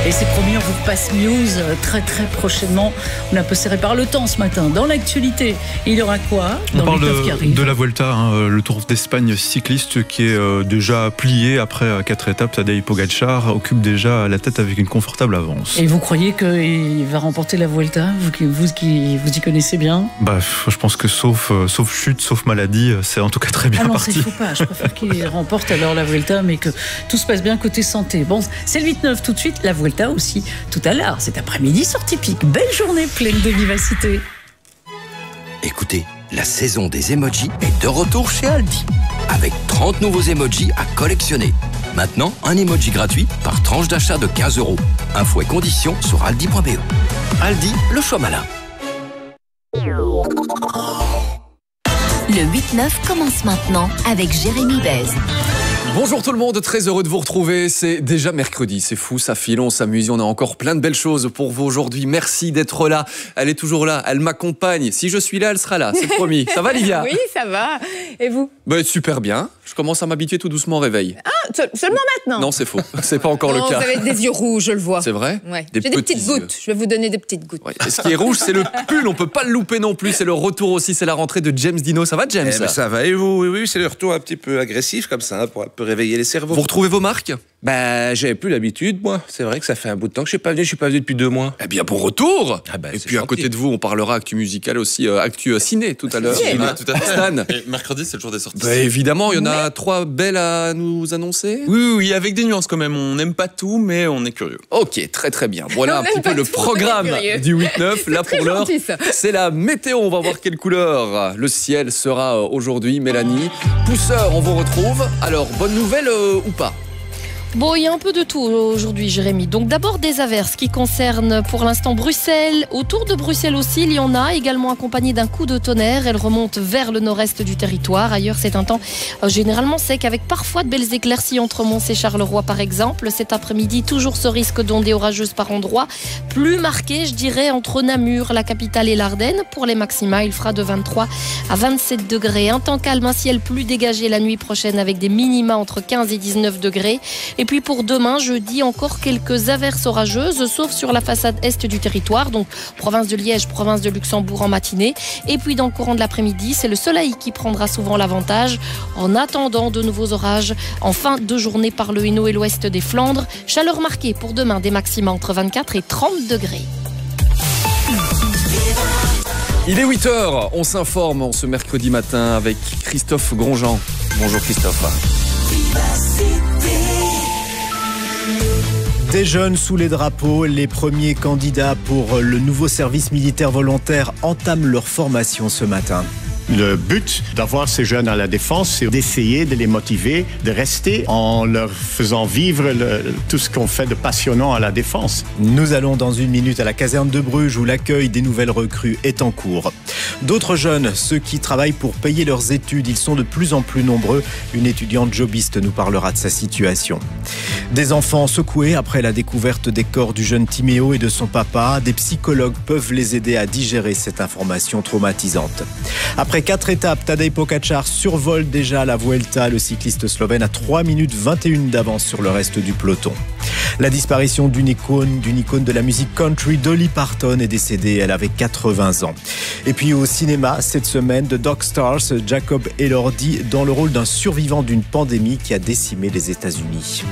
Et c'est promis, on vous repasse Muse très très prochainement. On est un peu serré par le temps ce matin. Dans l'actualité, il y aura quoi On parle de la Vuelta, le Tour d'Espagne cycliste qui est déjà plié après 4 étapes. Tadej Pogačar occupe déjà la tête avec une confortable avance. Et vous croyez qu'il va remporter la Vuelta, vous qui y connaissez bien? Je pense que sauf chute, sauf maladie, c'est en tout cas très bien parti. Il ne faut pas. Je préfère qu'il remporte alors la Vuelta, mais que tout se passe bien côté santé. Bon, c'est le 8-9 tout de suite. La Vuelta aussi tout à l'heure. Cet après-midi sur Typique. Belle journée pleine de vivacité. Écoutez, la saison des emojis est de retour chez Aldi. Avec 30 nouveaux emojis à collectionner. Maintenant, un emoji gratuit par tranche d'achat de 15 €. Infos et conditions sur aldi.be. Aldi, le choix malin. Le 8-9 commence maintenant avec Jérémy Bèze. Bonjour tout le monde, très heureux de vous retrouver. C'est déjà mercredi, c'est fou, ça file, on s'amuse, on a encore plein de belles choses pour vous aujourd'hui. Merci d'être là, elle est toujours là, elle m'accompagne. Si je suis là, elle sera là, c'est promis. Ça va Livia? Oui, ça va. Et vous? Super bien, je commence à m'habituer tout doucement au réveil. Ah, seulement maintenant? Non, c'est faux, c'est pas encore le cas. Vous avez des yeux rouges, je le vois. C'est vrai? Ouais. J'ai des petites gouttes, je vais vous donner des petites gouttes. Ouais. Et ce qui est rouge, c'est le pull, on peut pas le louper non plus. C'est le retour aussi, c'est la rentrée de James Dino. Ça va James? Ça va et vous? Oui, c'est le retour un petit peu agressif comme ça, pour un peu réveiller les cerveaux. Vous retrouvez vos marques? J'avais plus l'habitude, moi. C'est vrai que ça fait un bout de temps que je suis pas venu depuis 2 mois. Eh bien, bon retour. Et puis à gentil. côté de vous, on parlera actu musical aussi, actu ciné tout à l'heure. Tout à fait. Stan. Et mercredi, c'est le jour des sorties. Évidemment, il y en a 3 belles à nous annoncer. Oui, avec des nuances quand même. On n'aime pas tout, mais on est curieux. Ok, très bien. Voilà un petit peu le programme du 8-9. Là pour l'heure, c'est la météo. On va voir quelle couleur le ciel sera aujourd'hui. Mélanie, Pousseur, on vous retrouve. Alors, bonne nouvelle ou pas? Bon, il y a un peu de tout aujourd'hui, Jérémy. Donc d'abord des averses qui concernent pour l'instant Bruxelles. Autour de Bruxelles aussi, il y en a, également accompagnées d'un coup de tonnerre. Elles remontent vers le nord-est du territoire. Ailleurs, c'est un temps généralement sec, avec parfois de belles éclaircies entre Mons et Charleroi, par exemple. Cet après-midi, toujours ce risque d'ondées orageuses par endroits. Plus marqué, je dirais, entre Namur, la capitale, et l'Ardenne. Pour les maxima, il fera de 23 à 27 degrés. Un temps calme, un ciel plus dégagé la nuit prochaine, avec des minima entre 15 et 19 degrés. Et puis pour demain, jeudi, encore quelques averses orageuses, sauf sur la façade est du territoire, donc province de Liège, province de Luxembourg en matinée. Et puis dans le courant de l'après-midi, c'est le soleil qui prendra souvent l'avantage, en attendant de nouveaux orages en fin de journée par le Hainaut et l'ouest des Flandres. Chaleur marquée pour demain, des maxima entre 24 et 30 degrés. Il est 8h, on s'informe en ce mercredi matin avec Christophe Grosjean. Bonjour Christophe. Des jeunes sous les drapeaux, les premiers candidats pour le nouveau service militaire volontaire entament leur formation ce matin. Le but d'avoir ces jeunes à la défense, c'est d'essayer de les motiver, de rester en leur faisant vivre tout ce qu'on fait de passionnant à la défense. Nous allons dans une minute à la caserne de Bruges où l'accueil des nouvelles recrues est en cours. D'autres jeunes, ceux qui travaillent pour payer leurs études, ils sont de plus en plus nombreux. Une étudiante jobiste nous parlera de sa situation. Des enfants secoués après la découverte des corps du jeune Timéo et de son papa. Des psychologues peuvent les aider à digérer cette information traumatisante. Après 4 étapes, Tadej Pogačar survole déjà la Vuelta. Le cycliste slovène a 3 minutes 21 d'avance sur le reste du peloton. La disparition d'une icône de la musique country, Dolly Parton, est décédée. Elle avait 80 ans. Et puis au cinéma, cette semaine, The Dog Stars, Jacob Elordi dans le rôle d'un survivant d'une pandémie qui a décimé les États-Unis.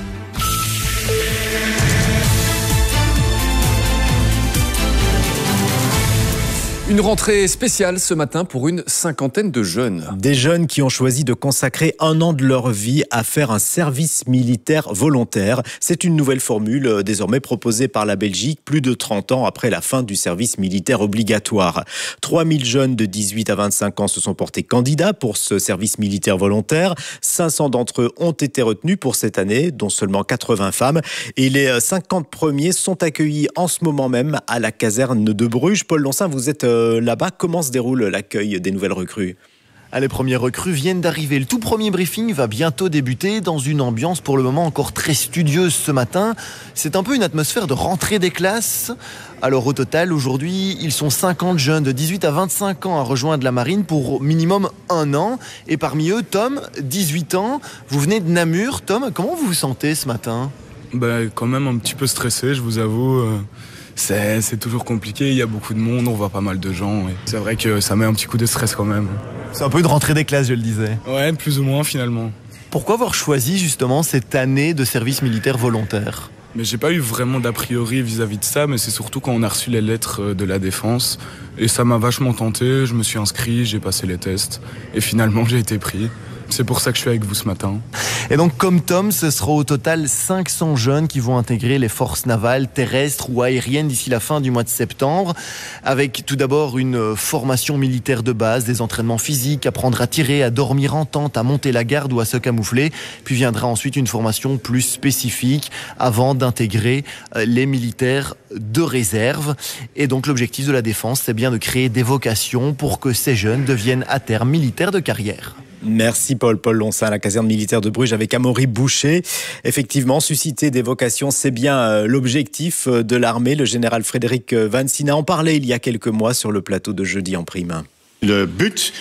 Une rentrée spéciale ce matin pour une 50aine de jeunes. Des jeunes qui ont choisi de consacrer 1 an de leur vie à faire un service militaire volontaire. C'est une nouvelle formule désormais proposée par la Belgique, plus de 30 ans après la fin du service militaire obligatoire. 3000 jeunes de 18 à 25 ans se sont portés candidats pour ce service militaire volontaire. 500 d'entre eux ont été retenus pour cette année, dont seulement 80 femmes. Et les 50 premiers sont accueillis en ce moment même à la caserne de Bruges. Paul Loncin, vous êtes là-bas. Comment se déroule l'accueil des nouvelles recrues ? Les premiers recrues viennent d'arriver. Le tout premier briefing va bientôt débuter dans une ambiance pour le moment encore très studieuse ce matin. C'est un peu une atmosphère de rentrée des classes. Alors au total, aujourd'hui, ils sont 50 jeunes de 18 à 25 ans à rejoindre la marine pour minimum 1 an. Et parmi eux, Tom, 18 ans. Vous venez de Namur. Tom, comment vous vous sentez ce matin ? Quand même un petit peu stressé, je vous avoue. C'est toujours compliqué, il y a beaucoup de monde, on voit pas mal de gens. C'est vrai que ça met un petit coup de stress quand même. C'est un peu une rentrée des classes, je le disais. Ouais, plus ou moins finalement. Pourquoi avoir choisi justement cette année de service militaire volontaire ? Mais j'ai pas eu vraiment d'a priori vis-à-vis de ça, mais c'est surtout quand on a reçu les lettres de la défense. Et ça m'a vachement tenté, je me suis inscrit, j'ai passé les tests. Et finalement, j'ai été pris. C'est pour ça que je suis avec vous ce matin. Et donc, comme Tom, ce sera au total 500 jeunes qui vont intégrer les forces navales, terrestres ou aériennes d'ici la fin du mois de septembre. Avec tout d'abord une formation militaire de base, des entraînements physiques, apprendre à tirer, à dormir en tente, à monter la garde ou à se camoufler. Puis viendra ensuite une formation plus spécifique avant d'intégrer les militaires de réserve. Et donc, l'objectif de la défense, c'est bien de créer des vocations pour que ces jeunes deviennent à terme militaires de carrière. Merci Paul Lonsin à la caserne militaire de Bruges avec Amaury Boucher. Effectivement, susciter des vocations, c'est bien l'objectif de l'armée. Le général Frédéric Vancina en parlait il y a quelques mois sur le plateau de Jeudi en Prime. Le but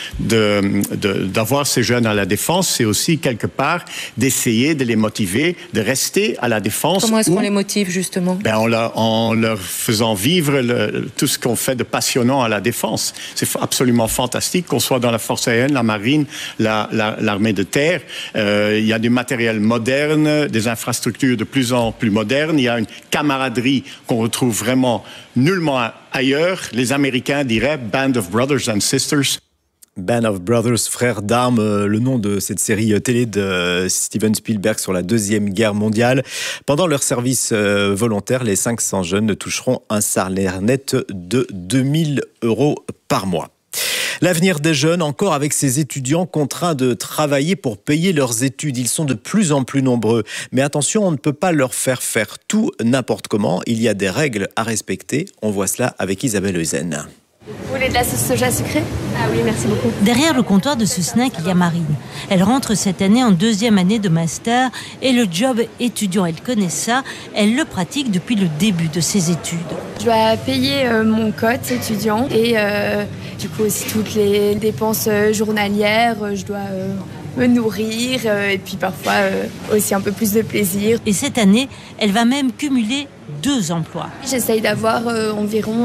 d'avoir ces jeunes à la défense, c'est aussi quelque part d'essayer de les motiver, de rester à la défense. Comment est-ce qu'on les motive justement ? En leur faisant vivre tout ce qu'on fait de passionnant à la défense. C'est absolument fantastique qu'on soit dans la force aérienne, la marine, l'armée de terre. Il y a du matériel moderne, des infrastructures de plus en plus modernes. Il y a une camaraderie qu'on retrouve vraiment nullement ailleurs. Les Américains diraient « Band of Brothers and Sisters ». Band of Brothers, frères d'armes, le nom de cette série télé de Steven Spielberg sur la Deuxième Guerre mondiale. Pendant leur service volontaire, les 500 jeunes toucheront un salaire net de 2000 € par mois. L'avenir des jeunes, encore avec ces étudiants contraints de travailler pour payer leurs études. Ils sont de plus en plus nombreux. Mais attention, on ne peut pas leur faire tout n'importe comment. Il y a des règles à respecter. On voit cela avec Isabelle Eusen. Vous voulez de la sauce soja sucrée ? Ah oui, merci beaucoup. Derrière le comptoir de ce snack, il y a Marine. Elle rentre cette année en 2e année de master et le job étudiant, elle connaît ça. Elle le pratique depuis le début de ses études. Je dois payer mon cote étudiant et du coup aussi toutes les dépenses journalières. Je dois me nourrir et puis parfois aussi un peu plus de plaisir. Et cette année, elle va même cumuler 2 emplois. J'essaye d'avoir environ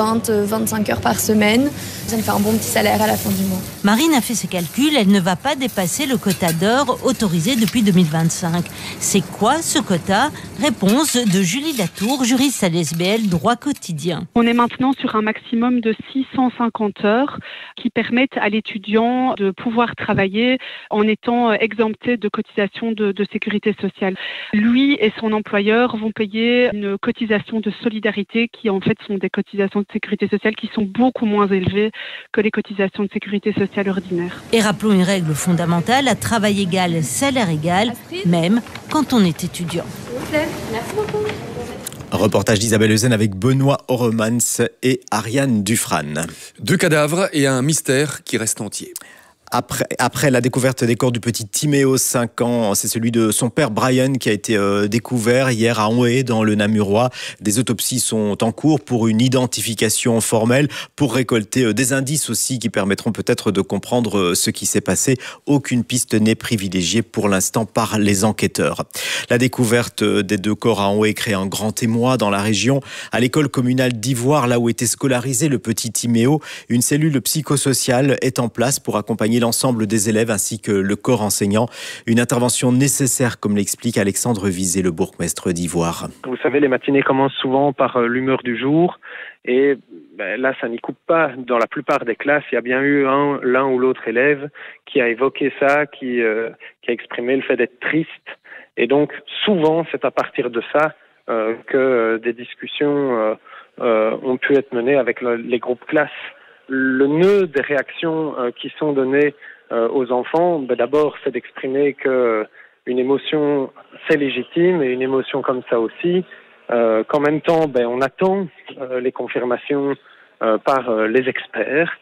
20-25 heures par semaine. Ça me fait un bon petit salaire à la fin du mois. Marine a fait ses calculs, elle ne va pas dépasser le quota d'heures autorisé depuis 2025. C'est quoi ce quota ? Réponse de Julie Latour, juriste à l'SBL Droit Quotidien. On est maintenant sur un maximum de 650 heures qui permettent à l'étudiant de pouvoir travailler en étant exempté de cotisation de sécurité sociale. Lui et son employeur vont payer une cotisation de solidarité qui en fait sont des cotisations de sécurité sociale qui sont beaucoup moins élevées que les cotisations de sécurité sociale ordinaires. Et rappelons une règle fondamentale, à travail égal, salaire égal, même quand on est étudiant. Merci beaucoup. Reportage d'Isabelle Eusen avec Benoît Oremans et Ariane Dufrane. 2 cadavres et un mystère qui reste entier. Après la découverte des corps du petit Timéo, 5 ans, c'est celui de son père Brian qui a été découvert hier à Onhé dans le Namurois. Des autopsies sont en cours pour une identification formelle, pour récolter des indices aussi qui permettront peut-être de comprendre ce qui s'est passé. Aucune piste n'est privilégiée pour l'instant par les enquêteurs. La découverte des 2 corps à Onhé crée un grand émoi dans la région. À l'école communale d'Ivoire, là où était scolarisé le petit Timéo, une cellule psychosociale est en place pour accompagner l'ensemble des élèves ainsi que le corps enseignant. Une intervention nécessaire, comme l'explique Alexandre Vizet, le bourgmestre d'Ivoire. Vous savez, les matinées commencent souvent par l'humeur du jour et là, ça n'y coupe pas. Dans la plupart des classes, il y a bien eu l'un ou l'autre élève qui a évoqué ça, qui a exprimé le fait d'être triste. Et donc, souvent, c'est à partir de ça que des discussions ont pu être menées avec les groupes classes. Le nœud des réactions qui sont données aux enfants, d'abord, c'est d'exprimer qu'une émotion, c'est légitime, et une émotion comme ça aussi, qu'en même temps, on attend les confirmations par les experts,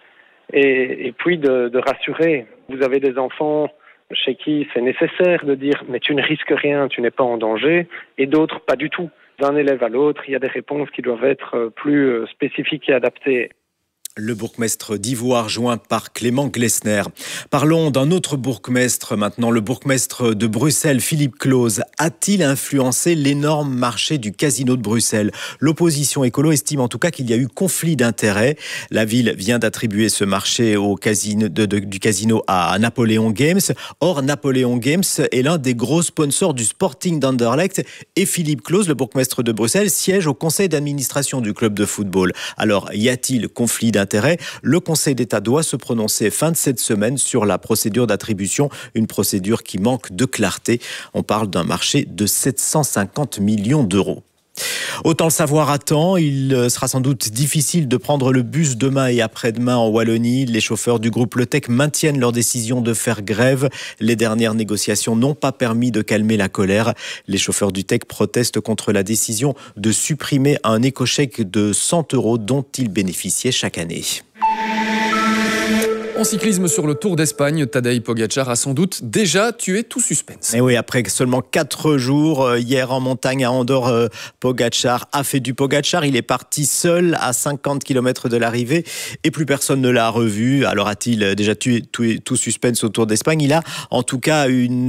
et puis de rassurer. Vous avez des enfants chez qui c'est nécessaire de dire « mais tu ne risques rien, tu n'es pas en danger », et d'autres pas du tout. D'un élève à l'autre, il y a des réponses qui doivent être plus spécifiques et adaptées. Le bourgmestre d'Ivoire joint par Clément Glessner. Parlons d'un autre bourgmestre maintenant. Le bourgmestre de Bruxelles, Philippe Claus, a-t-il influencé l'énorme marché du casino de Bruxelles ? L'opposition écolo estime en tout cas qu'il y a eu conflit d'intérêts. La ville vient d'attribuer ce marché au casino, du casino à Napoleon Games. Or, Napoleon Games est l'un des gros sponsors du Sporting d'Anderlecht et Philippe Claus, le bourgmestre de Bruxelles, siège au conseil d'administration du club de football. Alors, y a-t-il conflit d'intérêts ? Le Conseil d'État doit se prononcer fin de cette semaine sur la procédure d'attribution, une procédure qui manque de clarté. On parle d'un marché de 750 millions d'euros. Autant le savoir à temps, il sera sans doute difficile de prendre le bus demain et après-demain en Wallonie. Les chauffeurs du groupe Le Tech maintiennent leur décision de faire grève. Les dernières négociations n'ont pas permis de calmer la colère. Les chauffeurs du Tech protestent contre la décision de supprimer un éco-chèque de 100 € dont ils bénéficiaient chaque année. En cyclisme sur le Tour d'Espagne, Tadej Pogačar a sans doute déjà tué tout suspense. Et oui, après seulement 4 jours, hier en montagne à Andorre, Pogačar a fait du Pogačar. Il est parti seul à 50 km de l'arrivée et plus personne ne l'a revu. Alors a-t-il déjà tué tout suspense au Tour d'Espagne ? Il a en tout cas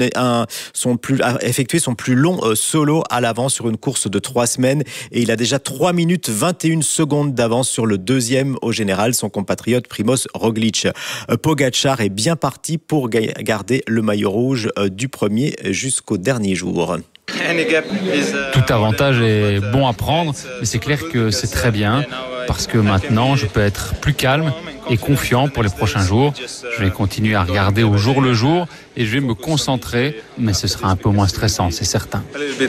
effectué son plus long solo à l'avance sur une course de 3 semaines et il a déjà 3 minutes 21 secondes d'avance sur le deuxième au général, son compatriote Primož Roglič. Pogačar est bien parti pour garder le maillot rouge du premier jusqu'au dernier jour. Tout avantage est bon à prendre, mais c'est clair que c'est très bien parce que maintenant je peux être plus calme et confiant pour les prochains jours. Je vais continuer à regarder au jour le jour et je vais me concentrer, mais ce sera un peu moins stressant, c'est certain.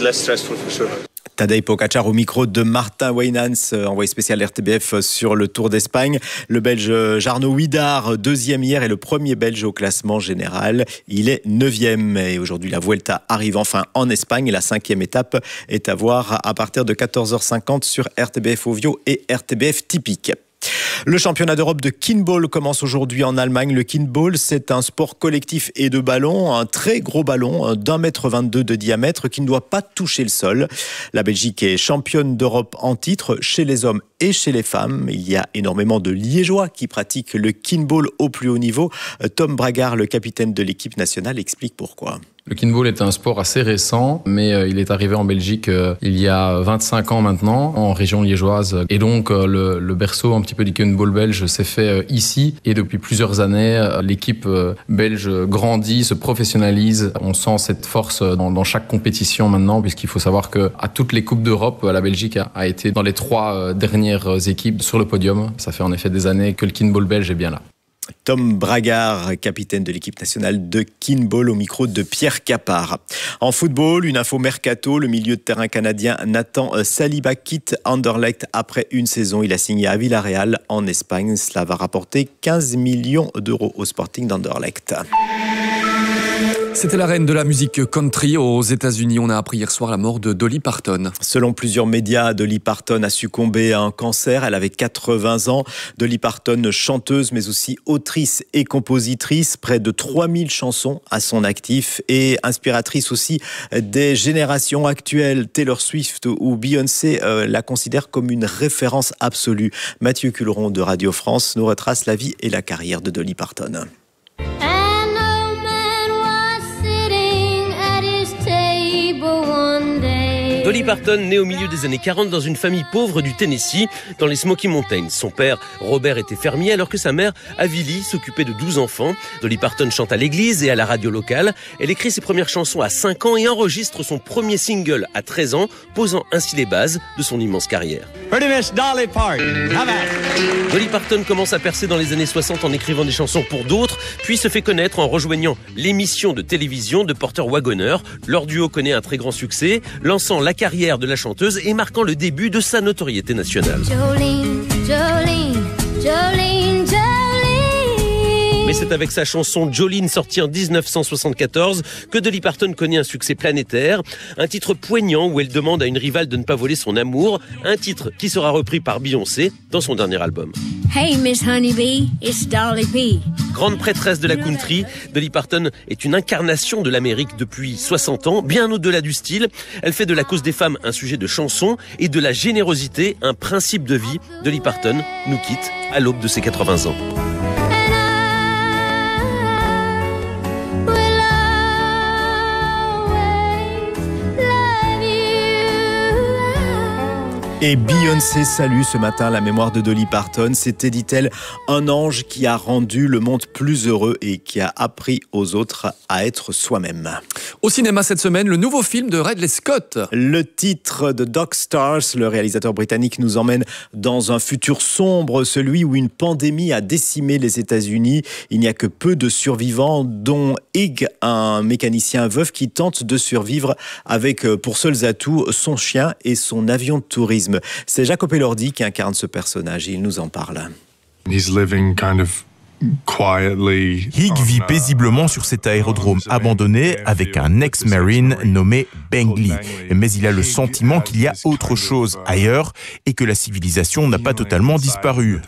Tadej Pogačar au micro de Martin Wijnants, envoyé spécial RTBF sur le Tour d'Espagne. Le Belge Jarno Huidar, deuxième hier, est le premier Belge au classement général. Il est 9e et aujourd'hui la Vuelta arrive enfin en Espagne. La 5e étape est à voir à partir de 14h50 sur RTBF Ovio et RTBF Typique. Le championnat d'Europe de kinball commence aujourd'hui en Allemagne. Le kinball, c'est un sport collectif et de ballon, un très gros ballon d'1,22 m de diamètre qui ne doit pas toucher le sol. La Belgique est championne d'Europe en titre chez les hommes et chez les femmes. Il y a énormément de Liégeois qui pratiquent le kinball au plus haut niveau. Tom Bragard, le capitaine de l'équipe nationale, explique pourquoi. Le kinball est un sport assez récent, mais il est arrivé en Belgique il y a 25 ans maintenant, en région liégeoise. Et donc le berceau un petit peu du kinball belge s'est fait ici. Et depuis plusieurs années, l'équipe belge grandit, se professionnalise. On sent cette force dans chaque compétition maintenant, puisqu'il faut savoir qu'à toutes les Coupes d'Europe, la Belgique a été dans les 3 dernières équipes sur le podium. Ça fait en effet des années que le kinball belge est bien là. Tom Bragard, capitaine de l'équipe nationale de kinball au micro de Pierre Capard. En football, une info mercato, le milieu de terrain canadien Nathan Saliba quitte Anderlecht après une saison. Il a signé à Villarreal en Espagne. Cela va rapporter 15 millions d'euros au Sporting d'Anderlecht. C'était la reine de la musique country aux États-Unis. On a appris hier soir la mort de Dolly Parton. Selon plusieurs médias, Dolly Parton a succombé à un cancer. Elle avait 80 ans. Dolly Parton, chanteuse, mais aussi autrice et compositrice. Près de 3000 chansons à son actif et inspiratrice aussi des générations actuelles. Taylor Swift ou Beyoncé la considèrent comme une référence absolue. Mathieu Culeron de Radio France nous retrace la vie et la carrière de Dolly Parton. Dolly Parton, née au milieu des années 40 dans une famille pauvre du Tennessee, dans les Smoky Mountains. Son père, Robert, était fermier alors que sa mère, Avilie, s'occupait de 12 enfants. Dolly Parton chante à l'église et à la radio locale. Elle écrit ses premières chansons à 5 ans et enregistre son premier single à 13 ans, posant ainsi les bases de son immense carrière. Pretty Miss Dolly Parton. Dolly Parton commence à percer dans les années 60 en écrivant des chansons pour d'autres, puis se fait connaître en rejoignant l'émission de télévision de Porter Wagoner. Leur duo connaît un très grand succès, lançant la carrière de la chanteuse et marquant le début de sa notoriété nationale. Jolene, Jolene, Jolene, Jolene. Mais c'est avec sa chanson Jolene, sortie en 1974, que Dolly Parton connaît un succès planétaire. Un titre poignant où elle demande à une rivale de ne pas voler son amour. Un titre qui sera repris par Beyoncé dans son dernier album. Hey Miss Honeybee, it's Dolly P. Grande prêtresse de la country, Dolly Parton est une incarnation de l'Amérique depuis 60 ans, bien au-delà du style. Elle fait de la cause des femmes un sujet de chanson et de la générosité un principe de vie. Dolly Parton nous quitte à l'aube de ses 80 ans. Et Beyoncé salue ce matin la mémoire de Dolly Parton. C'était, dit-elle, un ange qui a rendu le monde plus heureux et qui a appris aux autres à être soi-même. Au cinéma cette semaine, le nouveau film de Ridley Scott. Le titre de Dog Stars, le réalisateur britannique, nous emmène dans un futur sombre, celui où une pandémie a décimé les États-Unis. Il n'y a que peu de survivants, dont Hig, un mécanicien veuf qui tente de survivre avec pour seuls atouts son chien et son avion de tourisme. C'est Jacob Elordi qui incarne ce personnage et il nous en parle. Hig vit paisiblement sur cet aérodrome abandonné avec un ex-marine nommé Bengly. Mais il a le sentiment qu'il y a autre chose ailleurs et que la civilisation n'a pas totalement disparu.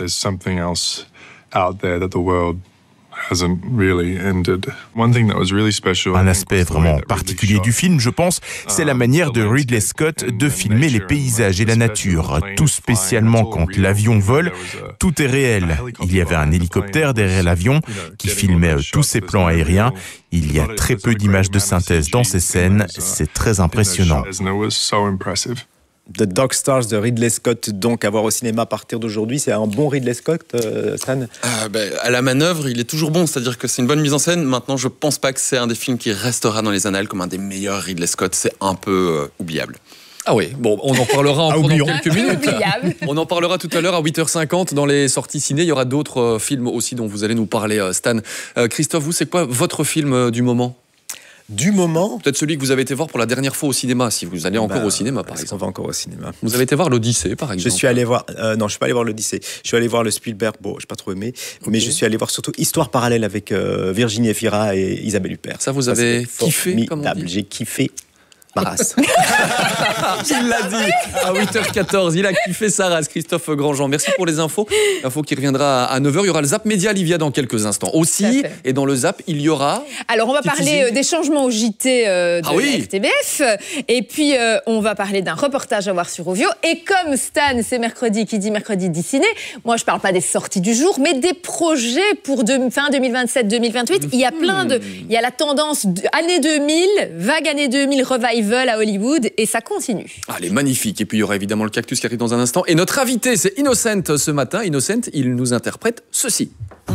Un aspect vraiment particulier du film, je pense, c'est la manière de Ridley Scott de filmer les paysages et la nature. Tout spécialement quand l'avion vole, tout est réel. Il y avait un hélicoptère derrière l'avion qui filmait tous ces plans aériens. Il y a très peu d'images de synthèse dans ces scènes. C'est très impressionnant. The Dog Stars de Ridley Scott, donc à voir au cinéma à partir d'aujourd'hui. C'est un bon Ridley Scott, Stan? À la manœuvre, il est toujours bon, c'est-à-dire que c'est une bonne mise en scène. Maintenant, je pense pas que c'est un des films qui restera dans les annales comme un des meilleurs Ridley Scott. C'est un peu oubliable. Ah oui, bon, on en parlera encore dans quelques minutes. On en parlera tout à l'heure à 8h50 dans les sorties ciné. Il y aura d'autres films aussi dont vous allez nous parler, Stan. Christophe, vous, c'est quoi votre film du moment ? Du moment. Peut-être celui que vous avez été voir pour la dernière fois au cinéma, si vous allez encore au cinéma, par exemple. On va encore au cinéma. Vous avez été voir l'Odyssée, par exemple. Je suis allé voir. Non, je suis pas allé voir l'Odyssée. Je suis allé voir le Spielberg. Bon, j'ai pas trop aimé, mais je suis allé voir surtout Histoire parallèle avec Virginie Efira et Isabelle Huppert. Ça, vous avez kiffé, comme on dit. J'ai kiffé. Ma race. Il l'a dit à 8h14. Il a kiffé sa race, Christophe Grandjean. Merci pour les infos. Info qui reviendra à 9h. Il y aura le Zap Média Livia dans quelques instants. Aussi, et dans le Zap, il y aura... Alors, on va parler des changements au JT de la RTBF. Et puis, on va parler d'un reportage à voir sur Ovio. Et comme Stan, c'est mercredi, qui dit mercredi dit ciné, moi, je parle pas des sorties du jour, mais des projets pour fin 2027-2028. Il y a plein de... Il y a la tendance année 2000, vague année 2000, revival à Hollywood, et ça continue. Ah, elle est magnifique. Et puis il y aura évidemment le cactus qui arrive dans un instant. Et notre invité, c'est Innocent ce matin. Innocent, il nous interprète ceci.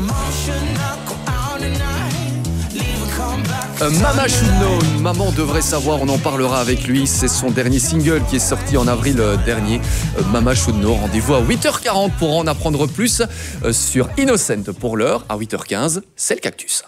Mama Should Know, Maman devrait savoir, on en parlera avec lui. C'est son dernier single qui est sorti en avril dernier. Mama Should Know, rendez-vous à 8h40 pour en apprendre plus sur Innocent. Pour l'heure, à 8h15, c'est le cactus.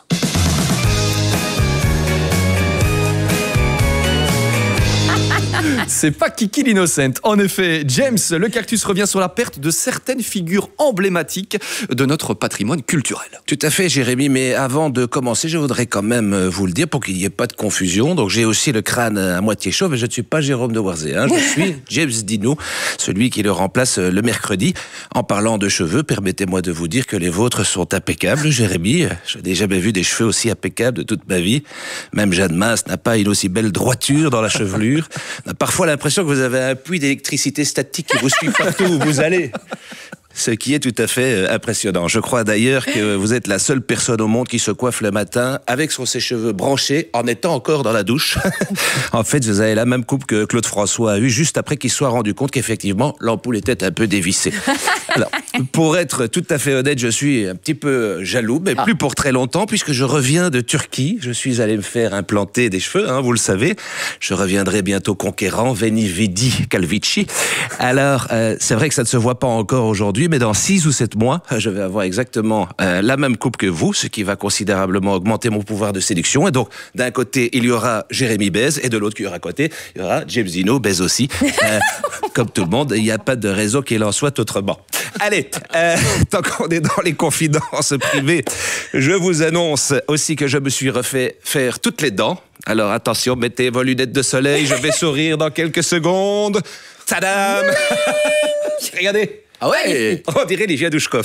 C'est pas Kiki l'innocent. En effet, James, le cactus revient sur la perte de certaines figures emblématiques de notre patrimoine culturel. Tout à fait, Jérémy, mais avant de commencer, je voudrais quand même vous le dire pour qu'il n'y ait pas de confusion. Donc j'ai aussi le crâne à moitié chaud, mais je ne suis pas Jérôme de Warzé. Je suis James Dino, celui qui le remplace le mercredi. En parlant de cheveux, permettez-moi de vous dire que les vôtres sont impeccables, Jérémy. Je n'ai jamais vu des cheveux aussi impeccables de toute ma vie. Même Jeanne Masse n'a pas une aussi belle droiture dans la chevelure. On a parfois l'impression que vous avez un puits d'électricité statique qui vous suit partout où vous allez. Ce qui est tout à fait impressionnant. Je crois d'ailleurs que vous êtes la seule personne au monde qui se coiffe le matin avec son sèche-cheveux branché en étant encore dans la douche. En fait, vous avez la même coupe que Claude François a eu juste après qu'il soit rendu compte qu'effectivement, l'ampoule était un peu dévissée. Alors, pour être tout à fait honnête, je suis un petit peu jaloux, mais plus pour très longtemps, puisque je reviens de Turquie. Je suis allé me faire implanter des cheveux, vous le savez. Je reviendrai bientôt conquérant, Veni Vidi Calvici. Alors, c'est vrai que ça ne se voit pas encore aujourd'hui, mais dans 6 ou 7 mois, je vais avoir exactement la même coupe que vous, ce qui va considérablement augmenter mon pouvoir de séduction. Et donc, d'un côté, il y aura Jérémy baise, et de l'autre côté, il y aura James Dino baise aussi. Comme tout le monde, il n'y a pas de raison qu'il en soit autrement. Allez, tant qu'on est dans les confidences privées, je vous annonce aussi que je me suis refait faire toutes les dents. Alors attention, mettez vos lunettes de soleil, je vais sourire dans quelques secondes. Tadam! Regardez, Ah ouais, on dirait Livia Douchkov.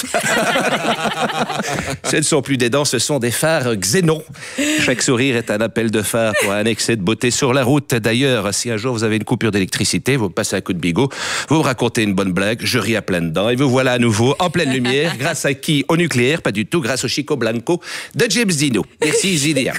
Ce ne sont plus des dents, ce sont des phares Xénon. Chaque sourire est un appel de phare pour un excès de beauté sur la route. D'ailleurs, si un jour vous avez une coupure d'électricité, vous passez un coup de bigot, vous me racontez une bonne blague, je ris à pleines dents et vous voilà à nouveau en pleine lumière. Grâce à qui? Au nucléaire? Pas du tout, grâce au Chico Blanco de James Dino. Merci Julien.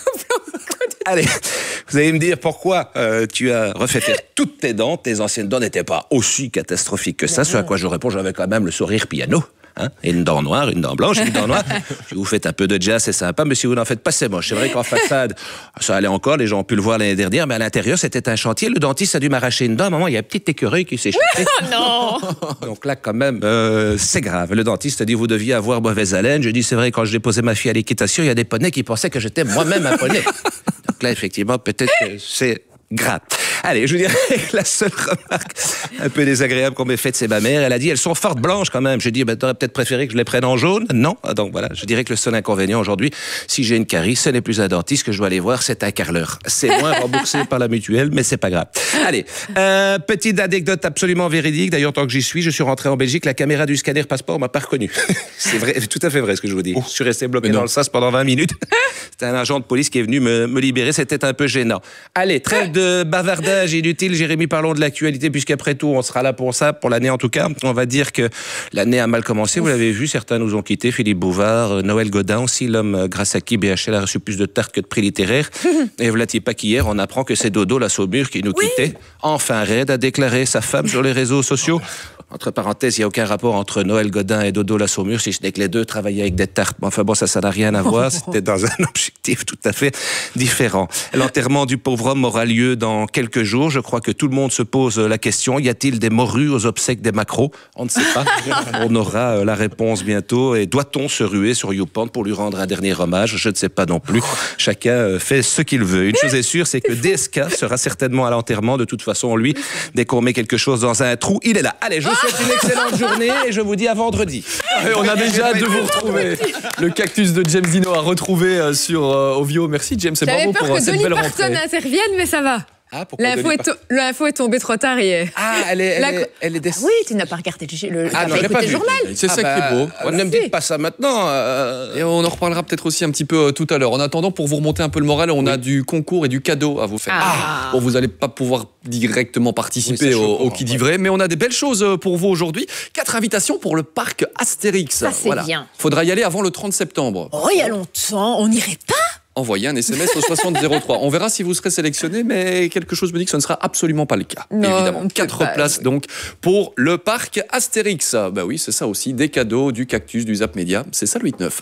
Allez, vous allez me dire pourquoi tu as refait faire toutes tes dents. Tes anciennes dents n'étaient pas aussi catastrophiques que ça. Ce à quoi je réponds, j'avais quand même le sourire piano. Hein, et une dent noire, une dent blanche, une dent noire. Si vous faites un peu de jazz, c'est sympa, mais si vous n'en faites pas, c'est moche. C'est vrai qu'en façade, ça allait encore, les gens ont pu le voir l'année dernière, mais à l'intérieur, c'était un chantier. Le dentiste a dû m'arracher une dent. À un moment, il y a un petit écureuil qui s'est jeté. Non. Donc là, quand même, c'est grave. Le dentiste a dit, vous deviez avoir mauvaise haleine. Je dis, c'est vrai, quand j'ai déposé ma fille à l'équitation, il y a des poneys qui pensaient que j'étais moi-même un poney. Donc là, effectivement, peut-être que c'est grave. Allez, je vous dirais que la seule remarque un peu désagréable qu'on m'ait faite, c'est ma mère. Elle a dit, elles sont fortes blanches quand même. J'ai dit, t'aurais peut-être préféré que je les prenne en jaune? Non. Donc voilà, je dirais que le seul inconvénient aujourd'hui, si j'ai une carie, ce n'est plus un dentiste que je dois aller voir, c'est un carreleur. C'est moins remboursé par la mutuelle, mais c'est pas grave. Allez, petite anecdote absolument véridique. D'ailleurs, tant que j'y suis, je suis rentré en Belgique, la caméra du scanner passeport m'a pas reconnu. C'est vrai, tout à fait vrai ce que je vous dis. Je suis resté bloqué dans le sas pendant 20 minutes. C'était un agent de police qui est venu me libérer. C'était un peu gênant. Allez, trêve de bavardage inutile. Jérémy, parlons de l'actualité, puisqu'après tout, on sera là pour ça, pour l'année en tout cas. On va dire que l'année a mal commencé. Vous l'avez vu, certains nous ont quittés. Philippe Bouvard, Noël Godin aussi, l'homme grâce à qui BHL a reçu plus de tartes que de prix littéraires. Et voilà, pas qu'hier, on apprend que c'est Dodo, la Saumure, qui nous quittait. Enfin, Red a déclaré sa femme sur les réseaux sociaux. Entre parenthèses, il n'y a aucun rapport entre Noël Godin et Dodo la Saumure, si ce n'est que les deux travaillaient avec des tartes. Enfin bon, ça n'a rien à voir. C'était dans un objectif tout à fait différent. L'enterrement du pauvre homme aura lieu dans quelques jours. Je crois que tout le monde se pose la question. Y a-t-il des morues aux obsèques des macros? On ne sait pas. On aura la réponse bientôt. Et doit-on se ruer sur YouPorn pour lui rendre un dernier hommage? Je ne sais pas non plus. Chacun fait ce qu'il veut. Une chose est sûre, c'est que DSK sera certainement à l'enterrement. De toute façon, lui, dès qu'on met quelque chose dans un trou, il est là. Allez, je vous souhaite une excellente journée et je vous dis à vendredi. On a déjà hâte de vous retrouver. Le cactus de James Dino à retrouver sur Ovio. Merci James, c'est bravo pour cette belle rentrée. J'avais peur que Dolly Parton intervienne, mais ça va. Ah, L'info est tombée trop tard hier. Ah, elle est décédée. Oui, tu n'as pas regardé le journal. C'est ça qui est beau. Ne me dites pas ça maintenant. Et on en reparlera peut-être aussi un petit peu tout à l'heure. En attendant, pour vous remonter un peu le moral, on a du concours et du cadeau à vous faire. Bon, vous n'allez pas pouvoir directement participer au Qui dit vrai, mais on a des belles choses pour vous aujourd'hui. 4 invitations pour le parc Astérix. Ça, c'est bien. Faudra y aller avant le 30 septembre. Oh, il y a longtemps, on n'irait pas? Envoyez un SMS au 6003. On verra si vous serez sélectionné, mais quelque chose me dit que ce ne sera absolument pas le cas. Non, évidemment. 4 places donc pour le parc Astérix. Bah oui, c'est ça aussi, des cadeaux, du cactus, du Zap Média. C'est ça le 8-9.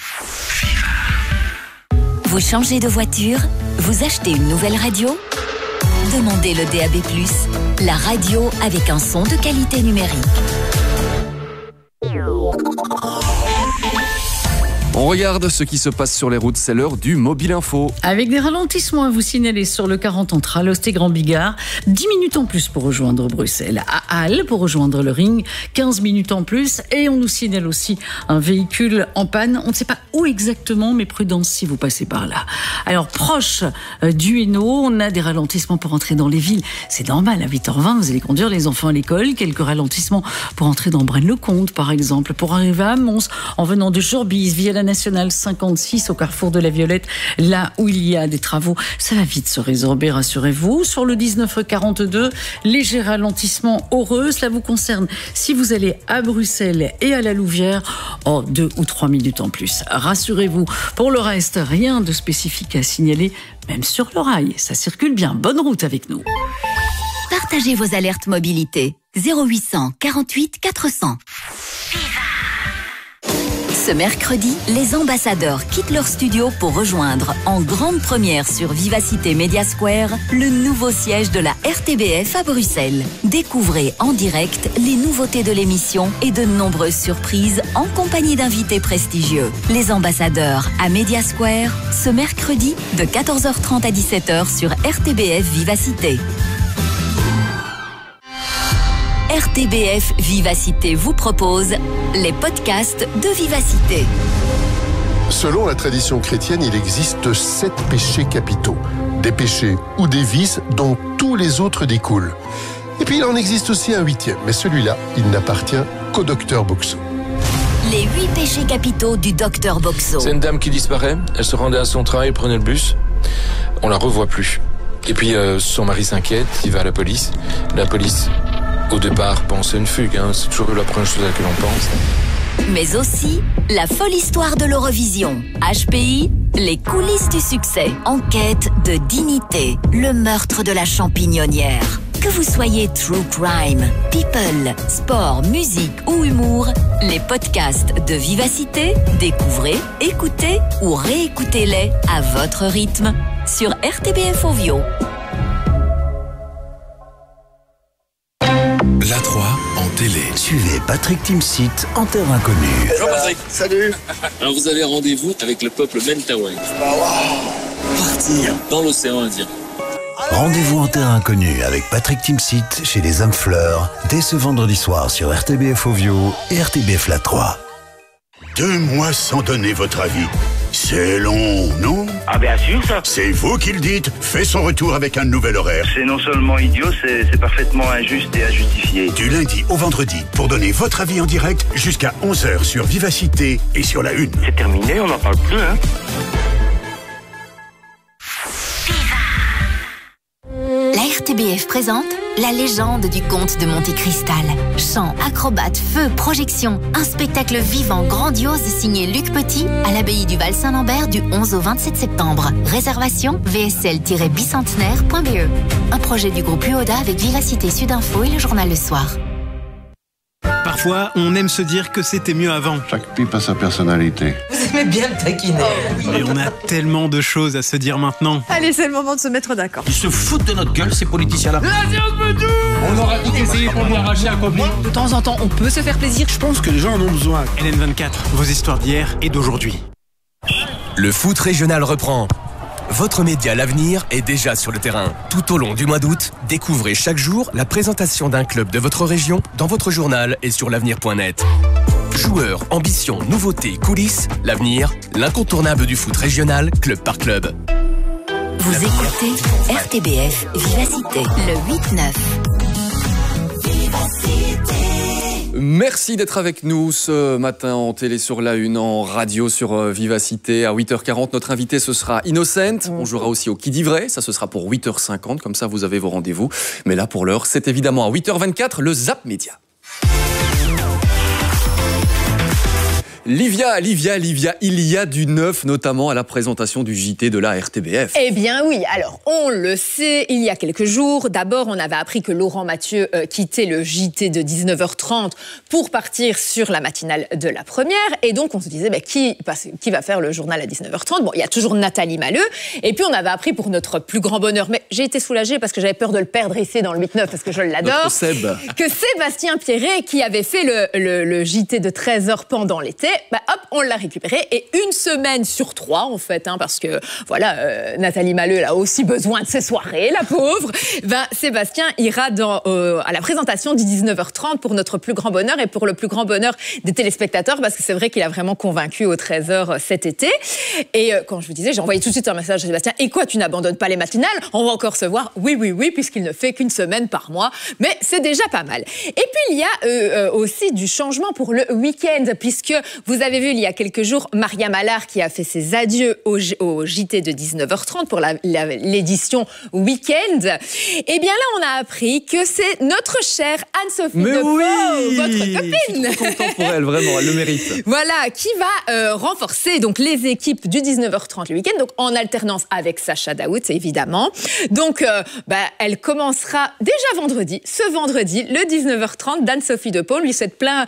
Vous changez de voiture? Vous achetez une nouvelle radio? Demandez le DAB+, la radio avec un son de qualité numérique. On regarde ce qui se passe sur les routes, c'est l'heure du Mobile Info. Avec des ralentissements à vous signaler sur le 40 entre Alost et Grand-Bigard, 10 minutes en plus pour rejoindre Bruxelles. À Halle, pour rejoindre le Ring, 15 minutes en plus. Et on nous signale aussi un véhicule en panne. On ne sait pas où exactement, mais prudence si vous passez par là. Alors, proche du Hainaut, on a des ralentissements pour entrer dans les villes. C'est normal, à 8h20, vous allez conduire les enfants à l'école. Quelques ralentissements pour entrer dans Braine-le-Comte, par exemple. Pour arriver à Mons, en venant de Jurbise, via la nationale 56 au carrefour de la Violette, là où il y a des travaux. Ça va vite se résorber, rassurez-vous. Sur le 1942, léger ralentissement heureux. Cela vous concerne si vous allez à Bruxelles et à la Louvière. 2 ou 3 minutes en plus. Rassurez-vous. Pour le reste, rien de spécifique à signaler, même sur le rail. Ça circule bien. Bonne route avec nous. Partagez vos alertes mobilité. 0800 48 400. Ce mercredi, les ambassadeurs quittent leur studio pour rejoindre en grande première sur Vivacité Media Square le nouveau siège de la RTBF à Bruxelles. Découvrez en direct les nouveautés de l'émission et de nombreuses surprises en compagnie d'invités prestigieux. Les ambassadeurs à Media Square, ce mercredi de 14h30 à 17h sur RTBF Vivacité. RTBF Vivacité vous propose les podcasts de Vivacité. Selon la tradition chrétienne, il existe 7 péchés capitaux. Des péchés ou des vices dont tous les autres découlent. Et puis il en existe aussi un 8e, mais celui-là, il n'appartient qu'au docteur Boxo. Les 8 péchés capitaux du docteur Boxo. C'est une dame qui disparaît, elle se rendait à son travail, prenait le bus, on la revoit plus. Et puis son mari s'inquiète, il va à la police. La police, au départ, pense à une fugue, c'est toujours la première chose à laquelle on pense. Mais aussi la folle histoire de l'Eurovision. HPI, les coulisses du succès. Enquête de dignité, le meurtre de la champignonnière. Que vous soyez true crime, people, sport, musique ou humour, les podcasts de Vivacité, découvrez, écoutez ou réécoutez-les à votre rythme sur RTBF Ovio. La 3 en télé. Suivez Patrick Timsit en terre inconnue. Bonjour Patrick. Salut. Alors vous avez rendez-vous avec le peuple Mentawai. Partir dans l'océan Indien. Rendez-vous en terre inconnue avec Patrick Timsit chez les Hommes Fleurs dès ce vendredi soir sur RTBF Ovio et RTBF La 3. 2 mois sans donner votre avis. C'est long, non? Ah bien sûr ça. C'est vous qui le dites. Fait son retour avec un nouvel horaire. C'est non seulement idiot, c'est parfaitement injuste et injustifié. Du lundi au vendredi, pour donner votre avis en direct jusqu'à 11h sur Vivacité et sur la Une. C'est terminé, on n'en parle plus, hein. La RTBF présente la légende du comte de Monte Cristal. Chants, acrobates, feux, projections. Un spectacle vivant, grandiose signé Luc Petit à l'abbaye du Val-Saint-Lambert du 11 au 27 septembre. Réservation vsl-bicentenaire.be. Un projet du groupe UODA avec Vivacité Sud-Info et le journal Le Soir. Parfois, on aime se dire que c'était mieux avant. Chaque pipe a sa personnalité. Vous aimez bien le taquiner. Mais on a tellement de choses à se dire maintenant. Allez, c'est le moment de se mettre d'accord. Ils se foutent de notre gueule, ces politiciens-là. On aura tout essayé pour nous arracher un copain. De temps en temps, on peut se faire plaisir. Je pense que les gens en ont besoin. LN24, vos histoires d'hier et d'aujourd'hui. Le foot régional reprend. Votre média L'Avenir est déjà sur le terrain. Tout au long du mois d'août, découvrez chaque jour la présentation d'un club de votre région dans votre journal et sur l'avenir.net. Joueurs, ambitions, nouveautés, coulisses, L'Avenir, l'incontournable du foot régional, club par club. Vous écoutez RTBF Vivacité, le 8-9. Merci d'être avec nous ce matin en télé sur la Une, en radio sur Vivacité. À 8h40, notre invité, ce sera Innocent. On jouera aussi au Qui dit vrai. Ça, ce sera pour 8h50. Comme ça, vous avez vos rendez-vous. Mais là, pour l'heure, c'est évidemment à 8h24, le Zap Média. Livia, il y a du neuf, notamment à la présentation du JT de la RTBF. Eh bien oui, alors on le sait, il y a quelques jours, d'abord on avait appris que Laurent Mathieu quittait le JT de 19h30 pour partir sur la matinale de la première, et donc on se disait qui va faire le journal à 19h30 ? Bon, il y a toujours Nathalie Malleux, et puis on avait appris pour notre plus grand bonheur, mais j'ai été soulagée parce que j'avais peur de le perdre ici dans le 8-9 parce que je l'adore, que Sébastien Pierret, qui avait fait le JT de 13h pendant l'été, on l'a récupéré, et 1 semaine sur 3 en fait, parce que voilà, Nathalie Malleux elle a aussi besoin de ses soirées, la pauvre. Sébastien ira à la présentation du 19h30 pour notre plus grand bonheur et pour le plus grand bonheur des téléspectateurs, parce que c'est vrai qu'il a vraiment convaincu au 13h cet été. Et quand je vous disais, j'ai envoyé tout de suite un message à Sébastien, et quoi, tu n'abandonnes pas les matinales ? On va encore se voir. Oui, puisqu'il ne fait qu'1 semaine par mois, mais c'est déjà pas mal. Et puis il y a aussi du changement pour le week-end, puisque vous avez vu il y a quelques jours Maria Mallard qui a fait ses adieux au JT de 19h30 pour l'édition Week-end. Et bien là, on a appris que c'est notre chère Anne-Sophie Depeau, votre copine. Je suis trop content pour elle, vraiment, elle le mérite. Voilà, qui va renforcer donc les équipes du 19h30 le week-end, donc en alternance avec Sacha Daoud, évidemment. Donc, elle commencera déjà vendredi, ce vendredi, le 19h30 d'Anne-Sophie Depeau. Lui souhaite plein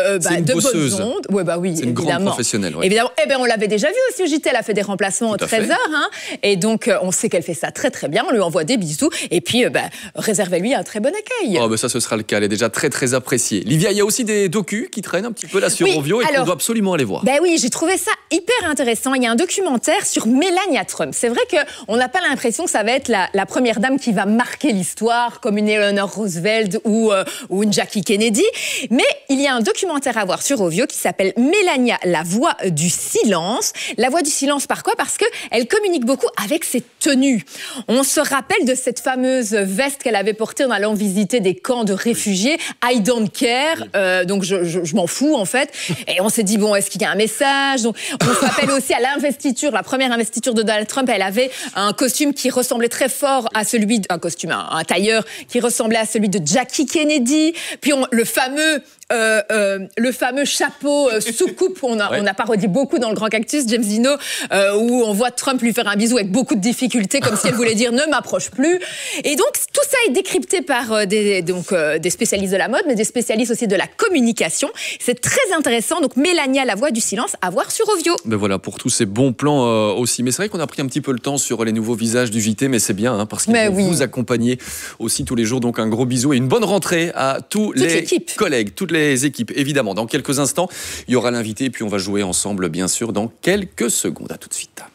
de bonnes ondes. Oui, c'est une grande professionnelle. Ouais. Évidemment. On l'avait déjà vu aussi au JT, elle a fait des remplacements au 13h. Et donc, on sait qu'elle fait ça très très bien. On lui envoie des bisous. Et puis, réservez-lui un très bon accueil. Ça, ce sera le cas. Elle est déjà très très appréciée. Livia, il y a aussi des docus qui traînent un petit peu là sur Ovio et qu'on doit absolument aller voir. Oui, j'ai trouvé ça hyper intéressant. Il y a un documentaire sur Melania Trump. C'est vrai qu'on n'a pas l'impression que ça va être la première dame qui va marquer l'histoire, comme une Eleanor Roosevelt ou une Jackie Kennedy. Mais il y a un documentaire à voir sur Ovio qui s'appelle Mélania, la voix du silence. La voix du silence, par quoi? Parce qu'elle communique beaucoup avec ses tenues. On se rappelle de cette fameuse veste qu'elle avait portée en allant visiter des camps de réfugiés. I don't care, donc je m'en fous en fait. Et on s'est dit, bon, est-ce qu'il y a un message? Donc, on se rappelle aussi à l'investiture, la première investiture de Donald Trump, elle avait un costume qui ressemblait très fort à celui, un tailleur qui ressemblait à celui de Jackie Kennedy. Puis le fameux chapeau sous-coupe, on a parodié beaucoup dans le Grand Cactus, James Dino, où on voit Trump lui faire un bisou avec beaucoup de difficultés, comme si elle voulait dire ne m'approche plus. Et donc tout ça est décrypté par des spécialistes de la mode, mais des spécialistes aussi de la communication. C'est très intéressant. Donc Mélania, la voix du silence, à voir sur Ovio. Ben voilà, pour tous ces bons plans aussi. Mais c'est vrai qu'on a pris un petit peu le temps sur les nouveaux visages du JT, mais c'est bien, parce qu'ils vont vous accompagner aussi tous les jours. Donc un gros bisou et une bonne rentrée à tous les collègues, toutes les équipes. Évidemment, dans quelques instants, il y aura l'invité et puis on va jouer ensemble, bien sûr, dans quelques secondes. À tout de suite.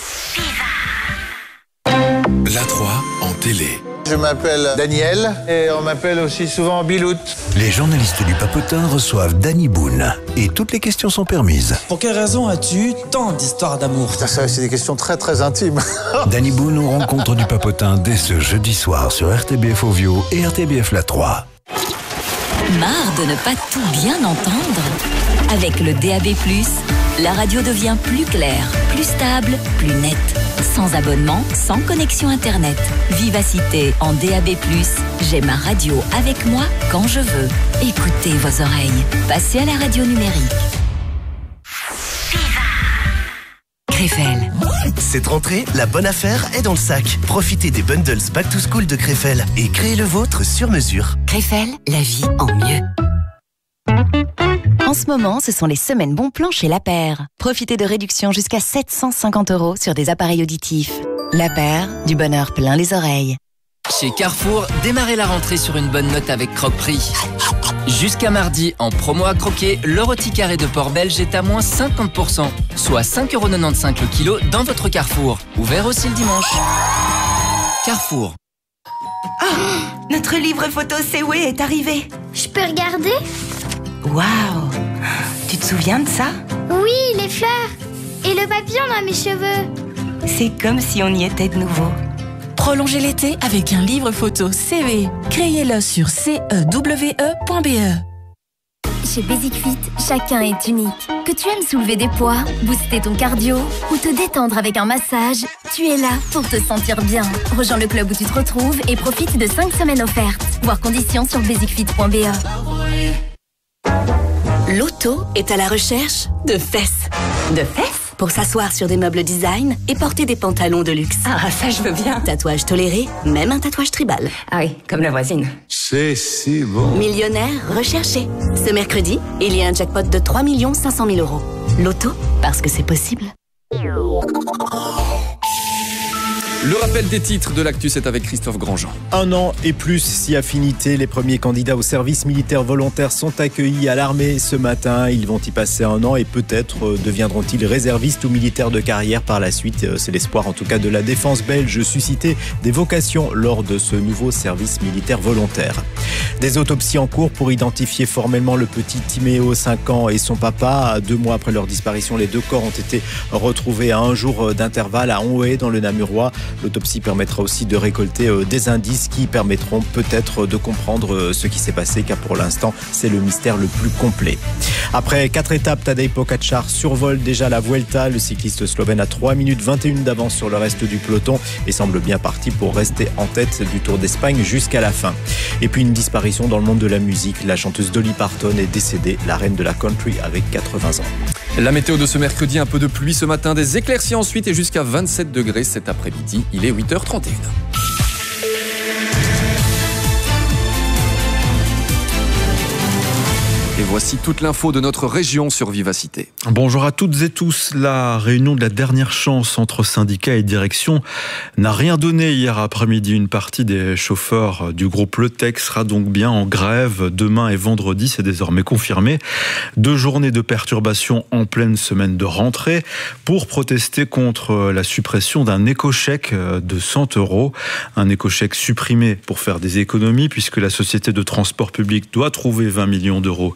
La 3 en télé. Je m'appelle Daniel et on m'appelle aussi souvent Bilout. Les journalistes du Papotin reçoivent Danny Boone et toutes les questions sont permises. Pour quelle raison as-tu tant d'histoires d'amour? Ça, c'est des questions très très intimes. Danny Boone aux rencontres du Papotin dès ce jeudi soir sur RTBF Ovio et RTBF La 3. Marre de ne pas tout bien entendre? Avec le DAB+, la radio devient plus claire, plus stable, plus nette. Sans abonnement, sans connexion Internet. Vivacité en DAB+, j'ai ma radio avec moi quand je veux. Écoutez vos oreilles. Passez à la radio numérique. Krefel. Cette rentrée, la bonne affaire est dans le sac. Profitez des bundles Back to School de Krefel et créez le vôtre sur mesure. Krefel, la vie en mieux. En ce moment, ce sont les semaines bons plans chez La Paire. Profitez de réductions jusqu'à 750 € sur des appareils auditifs. La Paire, du bonheur plein les oreilles. Chez Carrefour, démarrez la rentrée sur une bonne note avec Croque-Prix. Jusqu'à mardi, en promo à croquer, le rôti carré de porc belge est à moins 50%, soit 5,95 € le kilo dans votre Carrefour. Ouvert aussi le dimanche. Carrefour. Oh, notre livre photo C'est Way est arrivé. Je peux regarder? Waouh! Tu te souviens de ça? Oui, les fleurs. Et le papillon dans mes cheveux. C'est comme si on y était de nouveau. Prolongez l'été avec un livre photo CV. Créez-le sur cewe.be. Chez Basic Fit, chacun est unique. Que tu aimes soulever des poids, booster ton cardio ou te détendre avec un massage, tu es là pour te sentir bien. Rejoins le club où tu te retrouves et profite de 5 semaines offertes. Voir conditions sur basicfit.be. L'auto est à la recherche de fesses. De fesses? Pour s'asseoir sur des meubles design et porter des pantalons de luxe. Ah, ça je veux bien. Tatouage toléré, même un tatouage tribal. Ah oui, comme la voisine. C'est si bon. Millionnaire recherché. Ce mercredi, il y a un jackpot de 3 500 000 €. L'auto, parce que c'est possible. Le rappel des titres de l'actu, c'est avec Christophe Grandjean. 1 an et plus, si affinité. Les premiers candidats au service militaire volontaire sont accueillis à l'armée ce matin. Ils vont y passer 1 an et peut-être deviendront-ils réservistes ou militaires de carrière par la suite. C'est l'espoir en tout cas de la défense belge, susciter des vocations lors de ce nouveau service militaire volontaire. Des autopsies en cours pour identifier formellement le petit Timéo, 5 ans, et son papa. 2 mois après leur disparition, les 2 corps ont été retrouvés à 1 jour d'intervalle à Onhé dans le Namurois. L'autopsie permettra aussi de récolter des indices qui permettront peut-être de comprendre ce qui s'est passé, car pour l'instant, c'est le mystère le plus complet. Après 4 étapes, Tadej Pogačar survole déjà la Vuelta. Le cycliste slovène a 3 minutes 21 d'avance sur le reste du peloton et semble bien parti pour rester en tête du Tour d'Espagne jusqu'à la fin. Et puis une disparition dans le monde de la musique. La chanteuse Dolly Parton est décédée, la reine de la country, avec 80 ans. La météo de ce mercredi, un peu de pluie ce matin, des éclaircies ensuite et jusqu'à 27 degrés cet après-midi. Il est 8h31. Et voici toute l'info de notre région sur Vivacité. Bonjour à toutes et tous. La réunion de la dernière chance entre syndicats et direction n'a rien donné hier après-midi. Une partie des chauffeurs du groupe Le Tech sera donc bien en grève demain et vendredi, c'est désormais confirmé. 2 journées de perturbation en pleine semaine de rentrée pour protester contre la suppression d'un éco-chèque de 100 €. Un éco-chèque supprimé pour faire des économies puisque la société de transport public doit trouver 20 millions d'euros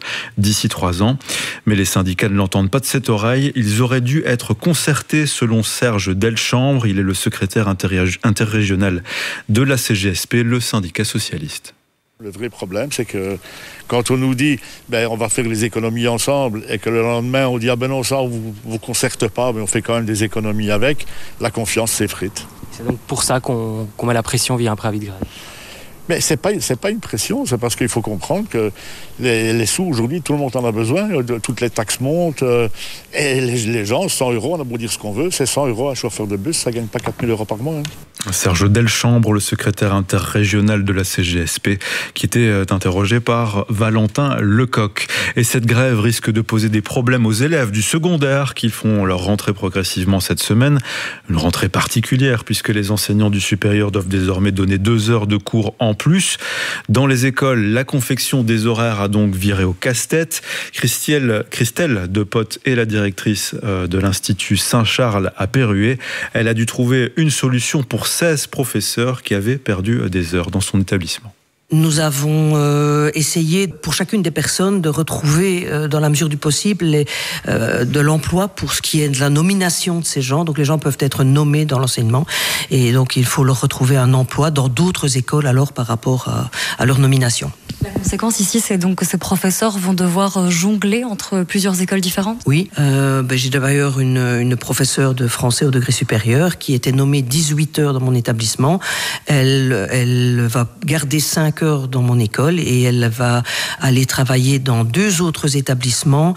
d'ici 3 ans. Mais les syndicats ne l'entendent pas de cette oreille. Ils auraient dû être concertés selon Serge Delchambre. Il est le secrétaire interrégional de la CGSP, le syndicat socialiste. Le vrai problème, c'est que quand on nous dit on va faire les économies ensemble et que le lendemain on dit non, ça on vous concerte pas, mais on fait quand même des économies avec, la confiance s'effrite. C'est donc pour ça qu'on met la pression via un préavis de grève. Mais c'est pas une pression, c'est parce qu'il faut comprendre que les sous aujourd'hui, tout le monde en a besoin, toutes les taxes montent, et les gens, 100 €, on a beau dire ce qu'on veut, c'est 100 € à chauffeur de bus, ça gagne pas 4 000 € par mois. Serge Delchambre, le secrétaire interrégional de la CGSP, qui était interrogé par Valentin Lecoq. Et cette grève risque de poser des problèmes aux élèves du secondaire qui font leur rentrée progressivement cette semaine. Une rentrée particulière puisque les enseignants du supérieur doivent désormais donner 2 heures de cours en plus. Dans les écoles, la confection des horaires a donc viré au casse-tête. Christelle Depotte est la directrice de l'Institut Saint-Charles à Pérué. Elle a dû trouver une solution pour 16 professeurs qui avaient perdu des heures dans son établissement. Nous avons essayé pour chacune des personnes de retrouver dans la mesure du possible de l'emploi pour ce qui est de la nomination de ces gens. Donc les gens peuvent être nommés dans l'enseignement et donc il faut leur retrouver un emploi dans d'autres écoles alors par rapport à leur nomination. La conséquence ici, c'est donc que ces professeurs vont devoir jongler entre plusieurs écoles différentes ? Oui, j'ai d'ailleurs une professeure de français au degré supérieur qui était nommée 18 heures dans mon établissement. Elle va garder 5 heures dans mon école et elle va aller travailler dans 2 autres établissements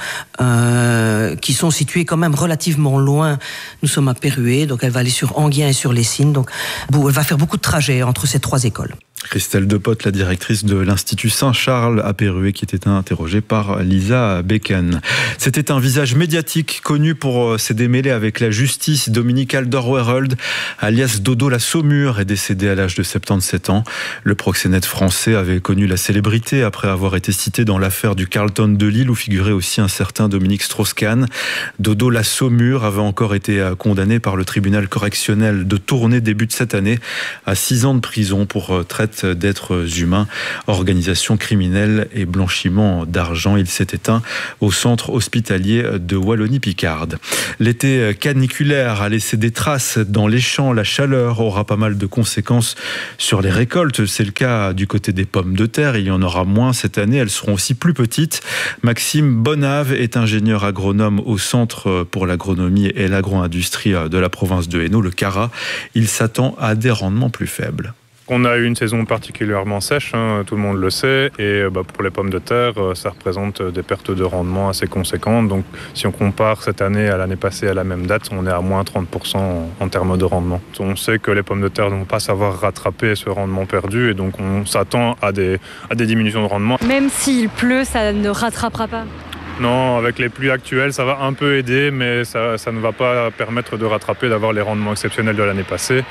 qui sont situés quand même relativement loin. Nous sommes à Pérué, donc elle va aller sur Enghien et sur Lessines. Donc elle va faire beaucoup de trajets entre ces 3 écoles. Christelle Depotte, la directrice de l'Institut Saint-Charles à Pérué, qui était interrogée par Lisa Becken. C'était un visage médiatique connu pour ses démêlés avec la justice. Dominique Alderweireld, alias Dodo la Saumure, est décédé à l'âge de 77 ans. Le proxénète français avait connu la célébrité après avoir été cité dans l'affaire du Carlton de Lille où figurait aussi un certain Dominique Strauss-Kahn. Dodo la Saumure avait encore été condamné par le tribunal correctionnel de Tournai début de cette année à 6 ans de prison pour traite d'êtres humains, organisation criminelle et blanchiment d'argent. Il s'est éteint au centre hospitalier de Wallonie-Picarde. L'été caniculaire a laissé des traces dans les champs. La chaleur aura pas mal de conséquences sur les récoltes. C'est le cas du côté des pommes de terre. Il y en aura moins cette année. Elles seront aussi plus petites. Maxime Bonave est ingénieur agronome au Centre pour l'agronomie et l'agro-industrie de la province de Hainaut, le CARA. Il s'attend à des rendements plus faibles. On a eu une saison particulièrement sèche, tout le monde le sait, et pour les pommes de terre, ça représente des pertes de rendement assez conséquentes. Donc si on compare cette année à l'année passée à la même date, on est à moins 30% en termes de rendement. On sait que les pommes de terre ne vont pas savoir rattraper ce rendement perdu, et donc on s'attend à des diminutions de rendement. Même s'il pleut, ça ne rattrapera pas ? Non, avec les pluies actuelles, ça va un peu aider, mais ça ne va pas permettre de rattraper, d'avoir les rendements exceptionnels de l'année passée.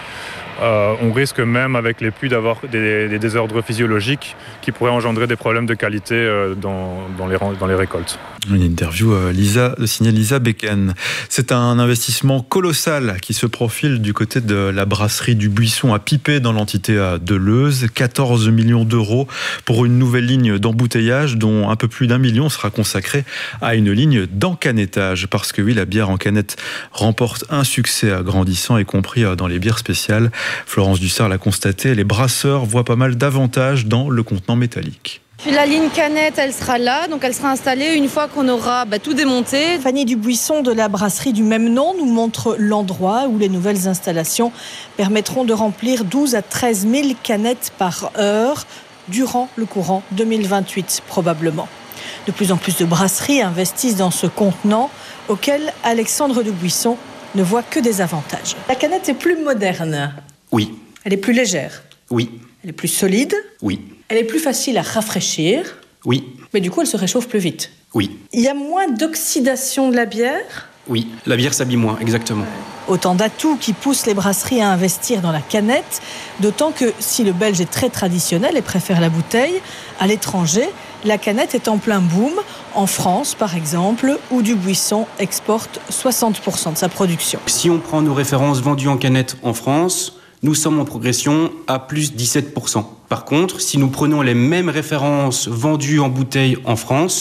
On risque même avec les pluies d'avoir des désordres physiologiques qui pourraient engendrer des problèmes de qualité dans les récoltes. Une interview signée Lisa Becken. C'est un investissement colossal qui se profile du côté de la brasserie du Buisson à Pipé dans l'entité de Leuze. 14 millions d'euros pour une nouvelle ligne d'embouteillage dont un peu plus d'1 million sera consacré à une ligne d'encanettage. Parce que oui, la bière en canette remporte un succès grandissant, y compris dans les bières spéciales. Florence Dussart l'a constaté, les brasseurs voient pas mal d'avantages dans le contenant métallique. Puis la ligne canette, elle sera là, donc elle sera installée une fois qu'on aura tout démonté. Fanny Dubuisson de la brasserie du même nom nous montre l'endroit où les nouvelles installations permettront de remplir 12 à 13 000 canettes par heure durant le courant 2028 probablement. De plus en plus de brasseries investissent dans ce contenant auquel Alexandre Dubuisson ne voit que des avantages. La canette est plus moderne. Oui. Elle est plus légère. Oui. Elle est plus solide. Oui. Elle est plus facile à rafraîchir. Oui. Mais du coup, elle se réchauffe plus vite. Oui. Il y a moins d'oxydation de la bière. Oui, la bière s'abîme moins, exactement. Autant d'atouts qui poussent les brasseries à investir dans la canette, d'autant que si le Belge est très traditionnel et préfère la bouteille, à l'étranger, la canette est en plein boom. En France, par exemple, où Dubuisson exporte 60% de sa production. Si on prend nos références vendues en canette en France, nous sommes en progression à plus 17%. Par contre, si nous prenons les mêmes références vendues en bouteille en France,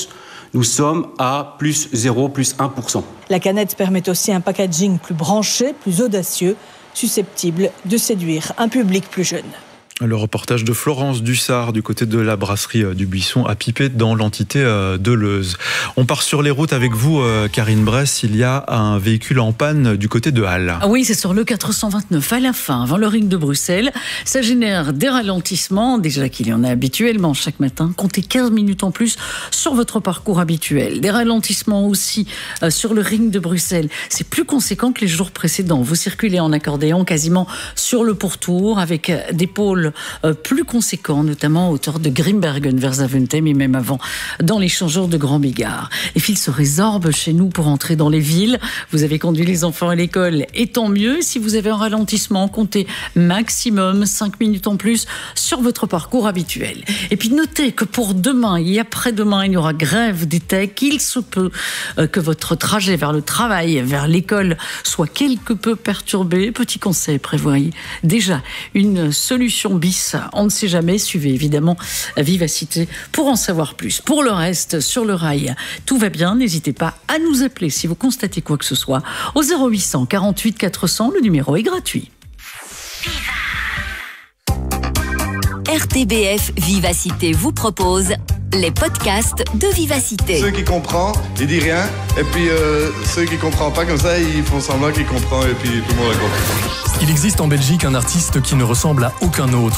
nous sommes à plus 0, plus 1%. La canette permet aussi un packaging plus branché, plus audacieux, susceptible de séduire un public plus jeune. Le reportage de Florence Dussard du côté de la brasserie du Buisson à Pipet dans l'entité de Leuze. On part sur les routes avec vous, Karine Bress. Il y a un véhicule en panne du côté de Halle. Ah oui, c'est sur le 429 à la fin, avant le ring de Bruxelles. Ça génère des ralentissements, déjà qu'il y en a habituellement chaque matin. Comptez 15 minutes en plus sur votre parcours habituel. Des ralentissements aussi sur le ring de Bruxelles. C'est plus conséquent que les jours précédents. Vous circulez en accordéon quasiment sur le pourtour avec des pôles plus conséquents, notamment à hauteur de Grimbergen vers Zaventem et même avant dans l'échangeur de Grand Bigard. Les fils se résorbent chez nous pour entrer dans les villes. Vous avez conduit les enfants à l'école et tant mieux. Si vous avez un ralentissement, comptez maximum 5 minutes en plus sur votre parcours habituel. Et puis notez que pour demain et après-demain, il y aura grève des techs. Il se peut que votre trajet vers le travail, vers l'école soit quelque peu perturbé. Petit conseil, prévoyez déjà une solution bis, on ne sait jamais. Suivez évidemment Vivacité pour en savoir plus. Pour le reste, sur le rail, tout va bien. N'hésitez pas à nous appeler si vous constatez quoi que ce soit au 0800 48 400. Le numéro est gratuit. RTBF Vivacité vous propose les podcasts de Vivacité. Ceux qui comprennent, ils disent rien. Et puis ceux qui ne comprennent pas comme ça, ils font semblant qu'ils comprennent et puis tout le monde a compris. Il existe en Belgique un artiste qui ne ressemble à aucun autre.